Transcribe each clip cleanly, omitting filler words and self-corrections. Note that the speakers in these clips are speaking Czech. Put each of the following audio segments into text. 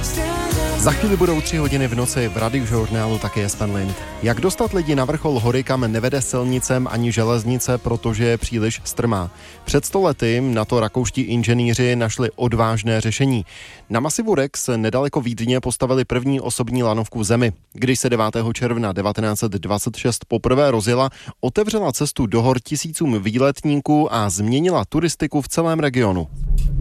Za chvíli budou 3 hodiny v noci, v Radiožurnálu také je Sven Lind. Jak dostat lidi na vrchol hory, kam nevede silnicem ani železnice, protože je příliš strmá. Před 100 lety na to rakouští inženýři našli odvážné řešení. Na masivu Rex nedaleko Vídně postavili první osobní lanovku v zemi. Když se 9. června 1926 poprvé rozjela, otevřela cestu do hor tisícům výletníků a změnila turistiku v celém regionu.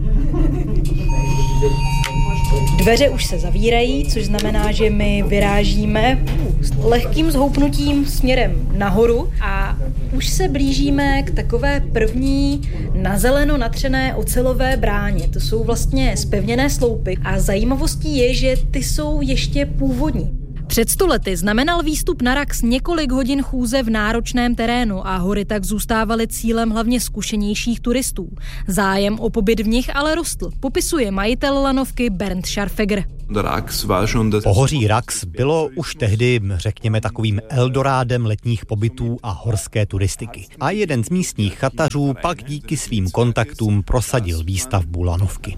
Dveře už se zavírají, což znamená, že my vyrážíme s lehkým zhoupnutím směrem nahoru a už se blížíme k takové první na zeleno natřené ocelové bráně. To jsou vlastně zpevněné sloupy a zajímavostí je, že ty jsou ještě původní. Před 100 lety znamenal výstup na Rax několik hodin chůze v náročném terénu a hory tak zůstávaly cílem hlavně zkušenějších turistů. Zájem o pobyt v nich ale rostl, popisuje majitel lanovky Bernd Scharfegger. Pohoří Rax bylo už tehdy, řekněme, takovým eldorádem letních pobytů a horské turistiky. A jeden z místních chatařů pak díky svým kontaktům prosadil výstavbu lanovky.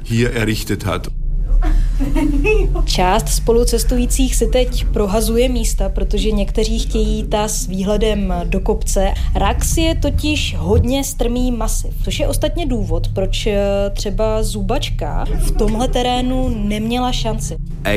Část spolucestujících si teď prohazuje místa, protože někteří chtějí jít s výhledem do kopce. Rax je totiž hodně strmý masiv, což je ostatně důvod, proč třeba zubačka v tomhle terénu neměla šanci.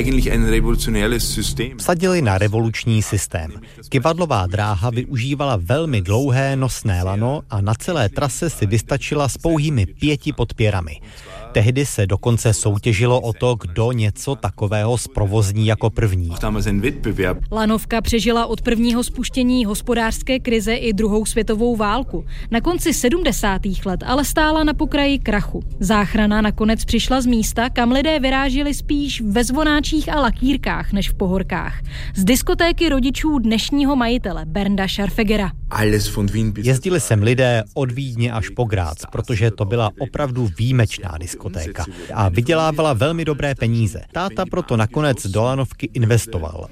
Vsadili na revoluční systém. Kyvadlová dráha využívala velmi dlouhé nosné lano a na celé trase si vystačila s pouhými 5 podpěrami. Tehdy se dokonce soutěžilo o to, kdo něco takového zprovozní jako první. Lanovka přežila od prvního spuštění hospodářské krize i druhou světovou válku. Na konci 70. let ale stála na pokraji krachu. Záchrana nakonec přišla z místa, kam lidé vyráželi spíš ve zvonáčích a lakírkách než v pohorkách. Z diskotéky rodičů dnešního majitele Bernda Scharfeggera. Jezdili sem lidé od Vídně až po Grác, protože to byla opravdu výjimečná diskotéka a vydělávala velmi dobré peníze. Táta proto nakonec do lanovky investoval.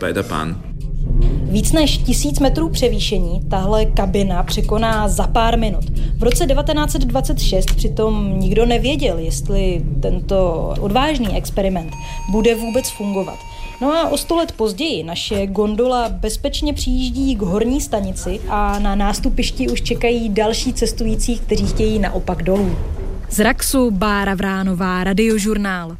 Víc než 1000 metrů převýšení tahle kabina překoná za pár minut. V roce 1926 přitom nikdo nevěděl, jestli tento odvážný experiment bude vůbec fungovat. No a o 100 let později naše gondola bezpečně přijíždí k horní stanici a na nástupišti už čekají další cestující, kteří chtějí naopak dolů. Z Raxu Bára Vránová, Radiožurnál.